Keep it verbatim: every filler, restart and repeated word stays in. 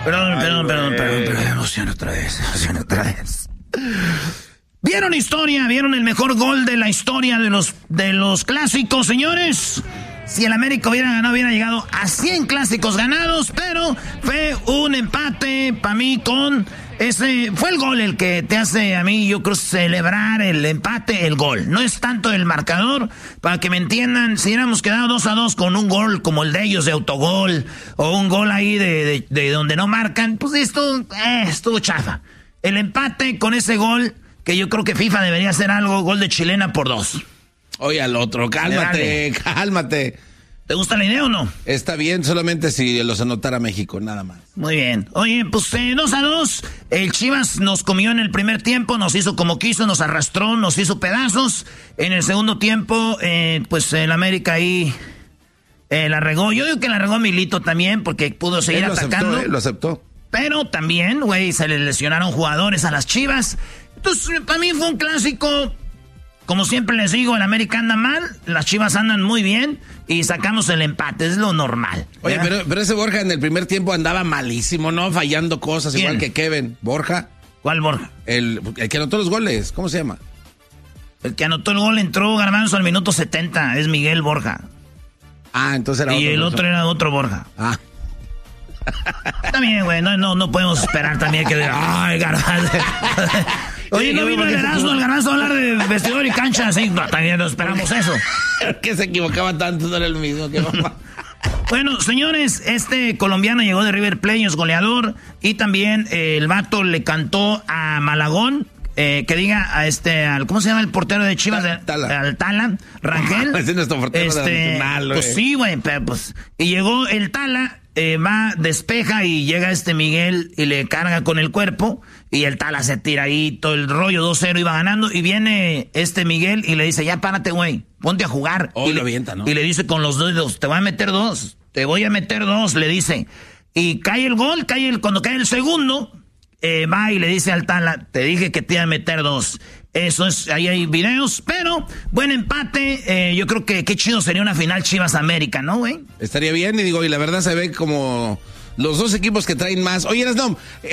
Perdón, perdón, perdón, perdón, perdón, emoción otra vez, emoción otra vez. ¿Vieron historia? ¿Vieron el mejor gol de la historia de los, de los clásicos, señores? Si el América hubiera ganado, hubiera llegado a cien clásicos ganados, pero fue un empate para mí con ese... Fue el gol el que te hace a mí, yo creo, celebrar el empate, el gol. No es tanto el marcador, para que me entiendan, si hubiéramos quedado dos a dos con un gol como el de ellos de autogol, o un gol ahí de, de, de donde no marcan, pues esto eh, estuvo chafa. El empate con ese gol... que yo creo que FIFA debería hacer algo, gol de chilena por dos. Oye, al otro, cálmate, Dale. cálmate. ¿Te gusta la idea o no? Está bien, solamente si los anotara México, nada más. Muy bien. Oye, pues eh, dos a dos, el Chivas nos comió en el primer tiempo, nos hizo como quiso, nos arrastró, nos hizo pedazos. En el segundo tiempo, eh, pues el América ahí eh, la regó. Yo digo que la regó Milito también, porque pudo seguir Él lo atacando. Aceptó, eh, lo aceptó. Pero también, güey, se le lesionaron jugadores a las Chivas. Entonces, para mí fue un clásico. Como siempre les digo, el América anda mal, las Chivas andan muy bien y sacamos el empate, es lo normal. Oye, pero, pero ese Borja en el primer tiempo andaba malísimo, ¿no? Fallando cosas, ¿Quién? igual que Kevin. ¿Borja? ¿Cuál Borja? El, el que anotó los goles, ¿cómo se llama? El que anotó el gol entró Garbanzo al minuto setenta, es Miguel Borja. Ah, entonces era y otro. Y el otro otro era otro Borja. Ah. También, güey, no, no, no podemos esperar también que diga, ay, Garbanzo. Oye, no vino el Erasmo, el Garbanzo a hablar de vestidor y cancha, sí, no, también no esperamos eso. Que se equivocaba tanto, no era el mismo que mamá. Bueno, señores, este colombiano llegó de River Plate, es goleador, y también eh, el vato le cantó a Malagón, eh, que diga a este, al, ¿cómo se llama el portero de Chivas? Ta- Tala. Al Tala, Rangel. Ese es nuestro portero este, nacional, pues güey. sí, güey, pero pues, y llegó el Tala, eh, va, despeja y llega este Miguel y le carga con el cuerpo, y el Tala se tira ahí, todo el rollo dos cero iba ganando, y viene este Miguel y le dice, ya párate, güey, ponte a jugar. Oh, y, lo le, avienta, ¿no? y le dice con los dedos, te voy a meter dos, te voy a meter dos, le dice. Y cae el gol, cae el, cuando cae el segundo, eh, va y le dice al Tala, te dije que te iba a meter dos. Eso es, ahí hay videos, pero buen empate. Eh, yo creo que qué chido sería una final Chivas América, ¿no, güey? Estaría bien, y digo, y la verdad se ve como los dos equipos que traen más. Oye, Erasmo,